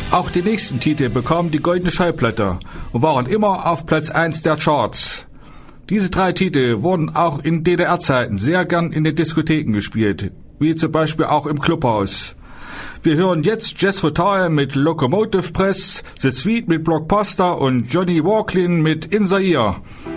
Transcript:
Auch die nächsten Titel bekamen die Goldene Schallplatte und waren immer auf Platz 1 der Charts. Diese 3 Titel wurden auch in DDR-Zeiten sehr gern in den Diskotheken gespielt, wie zum Beispiel auch im Clubhaus. Wir hören jetzt Jethro Tull mit Locomotive Press, The Sweet mit Blockbuster und Johnny Walklin mit In the Ear.